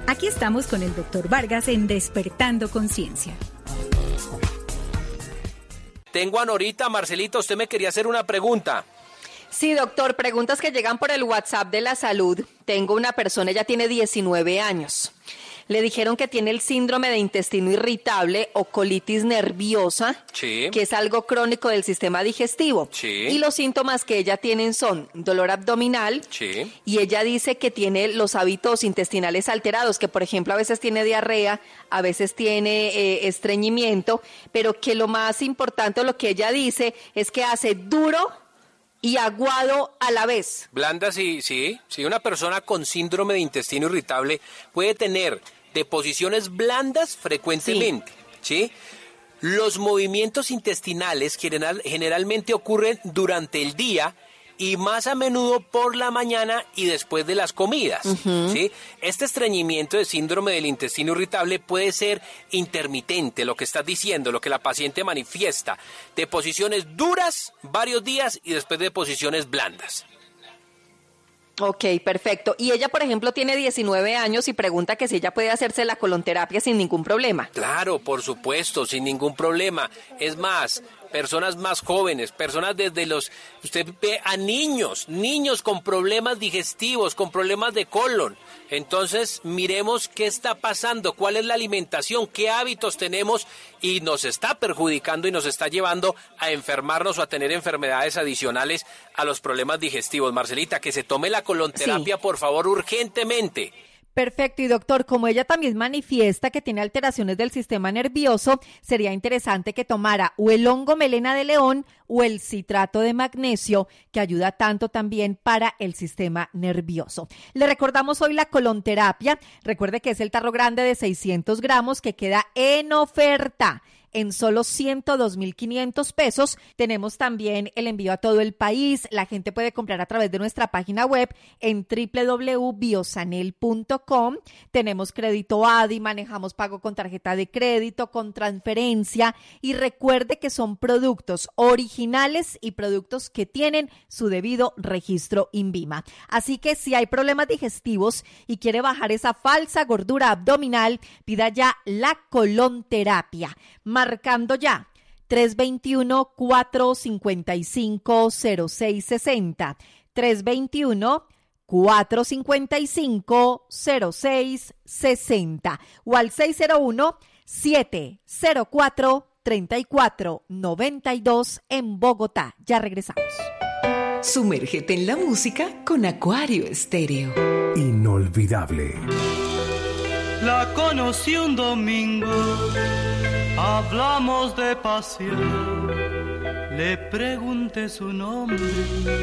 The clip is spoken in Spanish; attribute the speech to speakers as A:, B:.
A: Aquí estamos con el Dr. Vargas en Despertando Conciencia.
B: Tengo a Norita. Marcelita, usted me quería hacer una pregunta.
C: Sí, doctor, preguntas que llegan por el WhatsApp de la salud. Tengo una persona, ella tiene 19 años. Le dijeron que tiene el síndrome de intestino irritable o colitis nerviosa,
B: Sí.
C: que es algo crónico del sistema digestivo.
B: Sí.
C: Y los síntomas que ella tiene son dolor abdominal,
B: Sí.
C: y ella dice que tiene los hábitos intestinales alterados, que por ejemplo a veces tiene diarrea, a veces tiene estreñimiento, pero que lo más importante, o lo que ella dice, es que hace duro y aguado a la vez.
B: Blanda, sí. Una persona con síndrome de intestino irritable puede tener deposiciones blandas frecuentemente, ¿sí? Los movimientos intestinales generalmente ocurren durante el día y más a menudo por la mañana y después de las comidas, ¿sí? Este estreñimiento de síndrome del intestino irritable puede ser intermitente, lo que estás diciendo, lo que la paciente manifiesta, deposiciones duras varios días y después deposiciones blandas.
C: Ok, perfecto. Y ella, por ejemplo, tiene 19 años y pregunta que si ella puede hacerse la colonterapia sin ningún problema.
B: Claro, por supuesto, sin ningún problema. Es más, personas más jóvenes, personas desde los... Usted ve a niños con problemas digestivos, con problemas de colon. Entonces, miremos qué está pasando, cuál es la alimentación, qué hábitos tenemos y nos está perjudicando y nos está llevando a enfermarnos o a tener enfermedades adicionales a los problemas digestivos. Marcelita, que se tome la colonterapia, sí, por favor, urgentemente.
D: Perfecto, y doctor, como ella también manifiesta que tiene alteraciones del sistema nervioso, sería interesante que tomara o el hongo melena de león o el citrato de magnesio, que ayuda tanto también para el sistema nervioso. Le recordamos hoy la colonterapia. Recuerde que es el tarro grande de 600 gramos que queda en oferta en solo 102.500 pesos. Tenemos también el envío a todo el país. La gente puede comprar a través de nuestra página web en www.biosanel.com. Tenemos crédito ADI, manejamos pago con tarjeta de crédito, con transferencia, y recuerde que son productos originales y productos que tienen su debido registro INVIMA. Así que si hay problemas digestivos y quiere bajar esa falsa gordura abdominal, pida ya la colonterapia. Marcando ya 321-455-0660, 321-455-0660 o al 601-704-3492 en Bogotá. Ya regresamos.
E: Sumérgete en la música con Acuario Estéreo.
F: Inolvidable.
G: La conocí un domingo, hablamos de pasión, le pregunté su nombre